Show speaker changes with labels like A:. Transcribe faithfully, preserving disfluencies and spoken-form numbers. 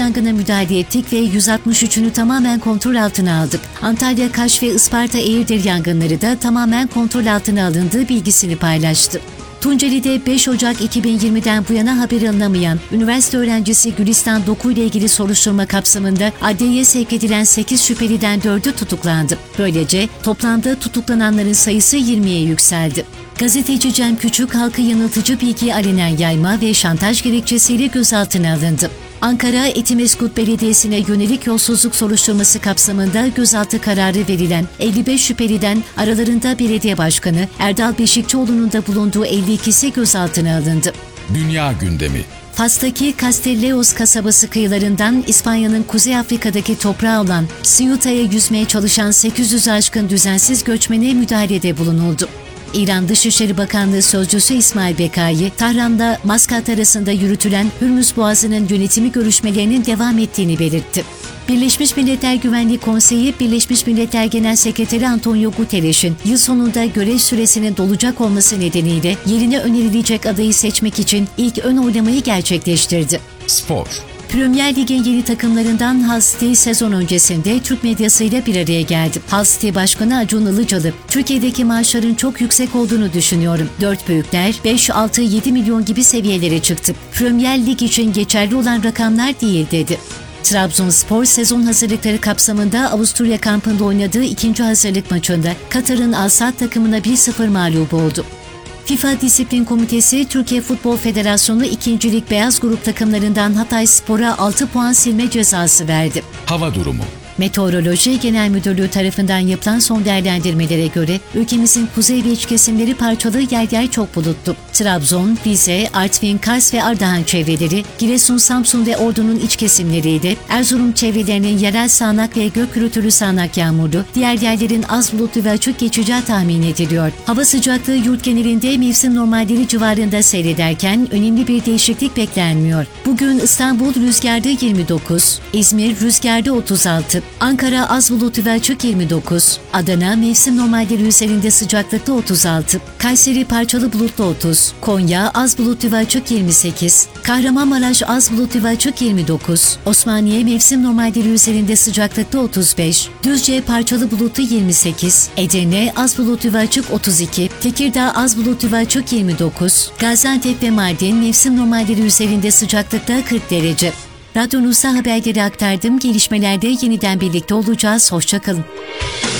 A: yangına müdahale ettik ve yüz altmış üçünü tamamen kontrol altına aldık. Antalya, Kaş ve Isparta Eğirdir yangınları da tamamen kontrol altına alındığı bilgisini paylaştı. Tunceli'de beş Ocak iki bin yirmiden bu yana haber alınamayan üniversite öğrencisi Gülistan Doku ile ilgili soruşturma kapsamında adliyeye sevk edilen sekiz şüpheliden dördü tutuklandı. Böylece toplamda tutuklananların sayısı yirmiye yükseldi. Gazeteci Cem Küçük, halkı yanıltıcı bilgiyi alenen yayma ve şantaj gerekçesiyle gözaltına alındı. Ankara Etimesgut Belediyesi'ne yönelik yolsuzluk soruşturması kapsamında gözaltı kararı verilen elli beş şüpheliden aralarında belediye başkanı Erdal Beşikçioğlu'nun da bulunduğu elli ikisi gözaltına alındı.
B: Dünya gündemi.
A: Fas'taki Castelleos kasabası kıyılarından İspanya'nın Kuzey Afrika'daki toprağı olan Ceute'ye yüzmeye çalışan sekiz yüzü aşkın düzensiz göçmene müdahalede bulunuldu. İran Dışişleri Bakanlığı Sözcüsü İsmail Bekai, Tahran'da Maskat arasında yürütülen Hürmüz Boğazı'nın yönetimi görüşmelerinin devam ettiğini belirtti. Birleşmiş Milletler Güvenlik Konseyi, Birleşmiş Milletler Genel Sekreteri Antonio Guterres'in yıl sonunda görev süresinin dolacak olması nedeniyle yerine önerilecek adayı seçmek için ilk ön oylamayı gerçekleştirdi.
B: Spor.
A: Premier Lig'in yeni takımlarından Hull City sezon öncesinde Türk medyasıyla bir araya geldi. Hull City Başkanı Acun Ilıcalı, Türkiye'deki maaşların çok yüksek olduğunu düşünüyorum. Dört büyükler beş altı yedi milyon gibi seviyelere çıktı. Premier Lig için geçerli olan rakamlar değil dedi. Trabzonspor sezon hazırlıkları kapsamında Avusturya kampında oynadığı ikinci hazırlık maçında Katar'ın Al Sadd takımına bir sıfır mağlup oldu. FIFA Disiplin Komitesi, Türkiye Futbol Federasyonu ikinci Lig beyaz grup takımlarından Hatayspor'a altı puan silme cezası verdi.
B: Hava durumu.
A: Meteoroloji Genel Müdürlüğü tarafından yapılan son değerlendirmelere göre ülkemizin kuzey ve iç kesimleri parçalı, yer yer çok bulutlu. Trabzon, Rize, Artvin, Kars ve Ardahan çevreleri, Giresun, Samsun ve Ordu'nun iç kesimleriyle Erzurum çevrelerinin yerel sağanak ve gök gürültülü sağanak yağmurlu, diğer yerlerin az bulutlu ve açık geçeceği tahmin ediliyor. Hava sıcaklığı yurt genelinde mevsim normalleri civarında seyrederken önemli bir değişiklik beklenmiyor. Bugün İstanbul rüzgarda yirmi dokuz, İzmir rüzgarda otuz altı, Ankara az bulutlu ve açık yirmi dokuz, Adana mevsim normalleri üzerinde sıcaklıkta otuz altı, Kayseri parçalı bulutlu otuz, Konya az bulutlu ve açık yirmi sekiz, Kahramanmaraş az bulutlu ve açık yirmi dokuz, Osmaniye mevsim normalleri üzerinde sıcaklıkta otuz beş, Düzce parçalı bulutlu yirmi sekiz, Edirne az bulutlu ve açık otuz iki, Tekirdağ az bulutlu ve açık yirmi dokuz, Gaziantep ve Mardin mevsim normalleri üzerinde sıcaklıkta kırk derece. Radyonuzda haberleri aktardım. Gelişmelerde yeniden birlikte olacağız. Hoşça kalın.